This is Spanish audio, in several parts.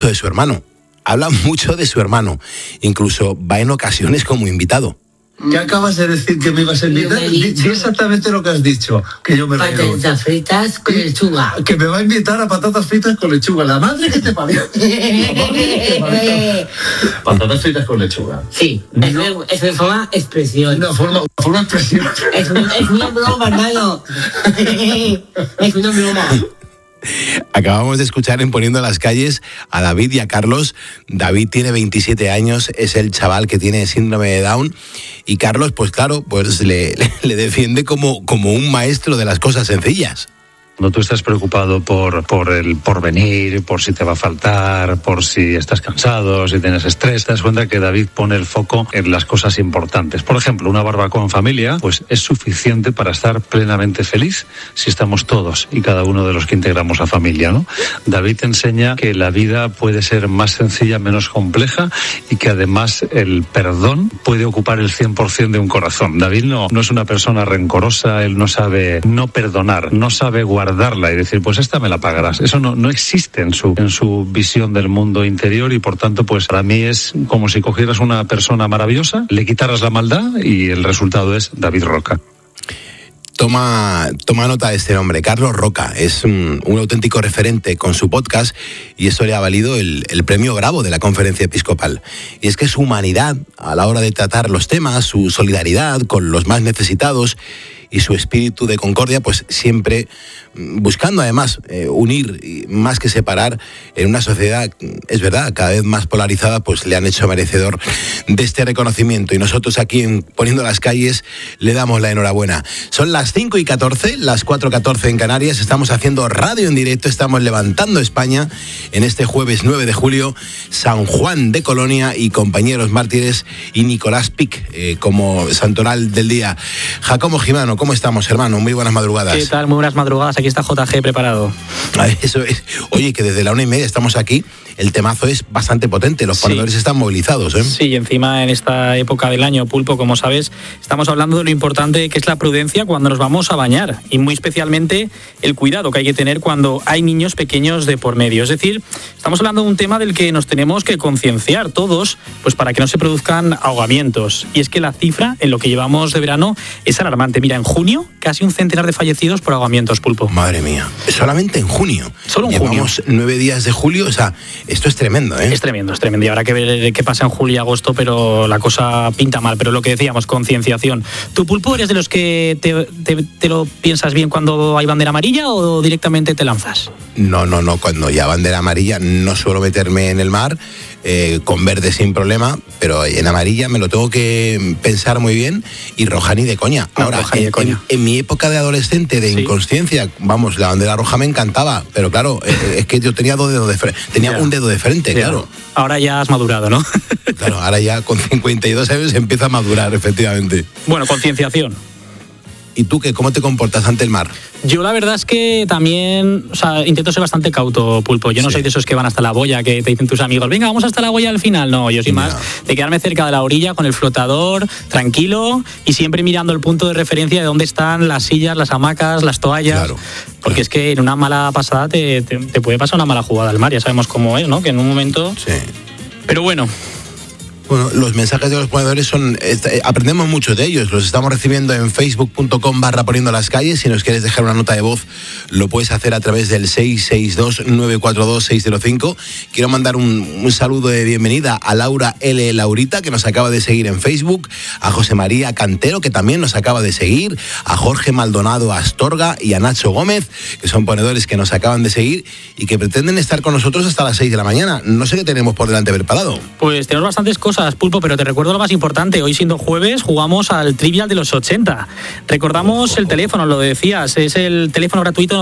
de su hermano. Habla mucho de su hermano. Incluso va en ocasiones como invitado. ¿Qué acabas de decir que me ibas a invitar? Di exactamente lo que has dicho, que yo me río. Patatas fritas con lechuga. Que me va a invitar a patatas fritas con lechuga. La madre que te parió. Patatas fritas con lechuga. Sí, es de forma expresión. Una forma expresión. Es una broma, hermano. Es una broma. Acabamos de escuchar en Poniendo las Calles a David y a Carlos. David tiene 27 años, es el chaval que tiene síndrome de Down, y Carlos, pues claro, pues le defiende como un maestro de las cosas sencillas. Cuando tú estás preocupado por el porvenir, por si te va a faltar, por si estás cansado, si tienes estrés, te das cuenta que David pone el foco en las cosas importantes. Por ejemplo, una barbacoa en familia, pues es suficiente para estar plenamente feliz si estamos todos y cada uno de los que integramos la familia, ¿no? David te enseña que la vida puede ser más sencilla, menos compleja, y que además el perdón puede ocupar el 100% de un corazón. David no es una persona rencorosa, él no sabe no perdonar, no sabe guardarla y decir, pues esta me la pagarás. Eso no existe en su visión del mundo interior, y por tanto, pues para mí es como si cogieras una persona maravillosa, le quitaras la maldad y el resultado es David Roca. Toma nota de este nombre, Carlos Roca. Es un auténtico referente con su podcast, y eso le ha valido el premio Bravo de la Conferencia Episcopal. Y es que su humanidad a la hora de tratar los temas, su solidaridad con los más necesitados y su espíritu de concordia, pues siempre buscando además unir más que separar en una sociedad, es verdad, cada vez más polarizada, pues le han hecho merecedor de este reconocimiento, y nosotros aquí en Poniendo las Calles le damos la enhorabuena. Son las 5:14, las 4:14 en Canarias, estamos haciendo radio en directo, estamos levantando España en este jueves 9 de julio, San Juan de Colonia y compañeros mártires, y Nicolás Pic como santoral del día. Jacobo Gimano, ¿cómo estamos, hermano? Muy buenas madrugadas. ¿Qué tal? Muy buenas madrugadas. Aquí está JG preparado. Eso es. Oye, que desde la 1:30 estamos aquí. El temazo es bastante potente. Los ponedores están movilizados, ¿eh? Sí, y encima en esta época del año, Pulpo, como sabes, estamos hablando de lo importante que es la prudencia cuando nos vamos a bañar, y muy especialmente el cuidado que hay que tener cuando hay niños pequeños de por medio. Es decir, estamos hablando de un tema del que nos tenemos que concienciar todos, pues para que no se produzcan ahogamientos. Y es que la cifra en lo que llevamos de verano es alarmante. Mira, en junio casi un centenar de fallecidos por ahogamientos, Pulpo. Madre mía, solamente en junio. Solo en junio. Llevamos 9 días de julio, o sea, esto es tremendo, ¿eh? Es tremendo. Y habrá que ver qué pasa en julio y agosto, pero la cosa pinta mal. Pero lo que decíamos, concienciación. ¿Tu, Pulpo, eres de los que te lo piensas bien cuando hay bandera amarilla o directamente te lanzas? No, cuando ya bandera amarilla no suelo meterme en el mar, con verde sin problema, pero en amarilla me lo tengo que pensar muy bien, y roja ni de coña. Ahora, en mi época de adolescente, de inconsciencia, vamos, la bandera roja me encantaba, pero claro, es que yo tenía 2 dedos de frente, un dedo de frente, claro. Ahora ya has madurado, ¿no? Claro, ahora ya con 52 años empieza a madurar, efectivamente. Bueno, concienciación. ¿Y tú qué? ¿Cómo te comportas ante el mar? Yo la verdad es que también, intento ser bastante cauto, Pulpo. Yo no soy de esos que van hasta la boya, que te dicen tus amigos, venga, vamos hasta la boya al final. No, yo soy más de quedarme cerca de la orilla con el flotador, tranquilo, y siempre mirando el punto de referencia de dónde están las sillas, las hamacas, las toallas. Claro. Porque es que en una mala pasada te puede pasar una mala jugada al mar, ya sabemos cómo es, ¿no? Que en un momento... Sí. Pero bueno... Bueno, los mensajes de los ponedores aprendemos mucho de ellos. Los estamos recibiendo en facebook.com/poniendo las calles. Si nos quieres dejar una nota de voz, lo puedes hacer a través del 662-942-605. Quiero mandar un saludo de bienvenida a Laura L. Laurita, que nos acaba de seguir en Facebook, a José María Cantero, que también nos acaba de seguir, a Jorge Maldonado Astorga y a Nacho Gómez, que son ponedores que nos acaban de seguir y que pretenden estar con nosotros hasta las 6 de la mañana. No sé qué tenemos por delante preparado. Pues tenemos bastantes cosas, Pulpo, pero te recuerdo lo más importante. Hoy, siendo jueves, jugamos al Trivial de los 80. Recordamos el teléfono, lo decías, es el teléfono gratuito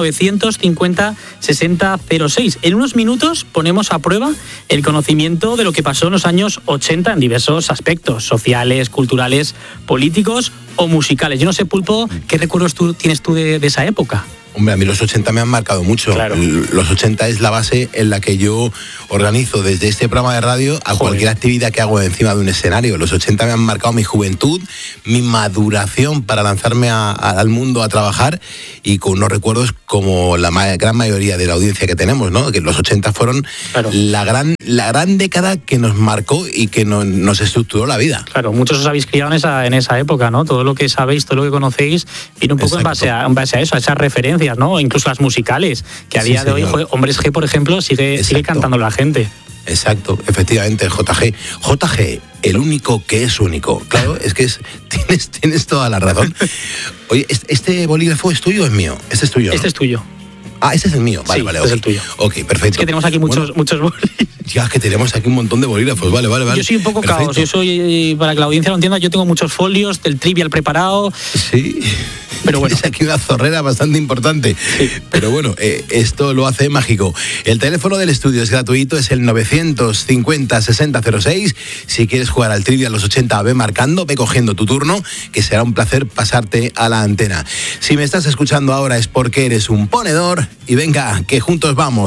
950-6006. En unos minutos ponemos a prueba el conocimiento de lo que pasó en los años 80 en diversos aspectos, sociales, culturales, políticos o musicales. Yo no sé, Pulpo, ¿qué recuerdos tienes tú de esa época? Hombre, a mí los 80 me han marcado mucho. Claro. Los 80 es la base en la que yo organizo desde este programa de radio a cualquier actividad que hago encima de un escenario. Los 80 me han marcado mi juventud, mi maduración para lanzarme al mundo a trabajar, y con unos recuerdos como la gran mayoría de la audiencia que tenemos, ¿no? Que los 80 fueron la gran década que nos marcó y que nos estructuró la vida. Claro, muchos os habéis criado en esa época, ¿no? Todo lo que sabéis, todo lo que conocéis, viene un poco en base a eso, a esas referencias, ¿no? Incluso las musicales, que a día de hoy, Hombres G, por ejemplo, sigue cantando la gente. Exacto, efectivamente, JG, el único que es único. Claro, es que tienes toda la razón. Oye, ¿este bolígrafo es tuyo o es mío? Este es tuyo, ¿no? Este es tuyo. Ah, este es el mío. Vale, sí, vale. Este es el tuyo. Ok, perfecto. Es que tenemos aquí muchos bolígrafos. Ya, es que tenemos aquí un montón de bolígrafos. Vale. Yo soy un poco caos. Yo soy, para que la audiencia lo entienda, yo tengo muchos folios del Trivial preparado. Sí. Pero bueno. Es aquí una zorrera bastante importante. Sí. Pero bueno, esto lo hace mágico. El teléfono del estudio es gratuito, es el 950-6006. Si quieres jugar al Trivial los 80, ve marcando, ve cogiendo tu turno, que será un placer pasarte a la antena. Si me estás escuchando ahora es porque eres un ponedor, y venga, que juntos vamos.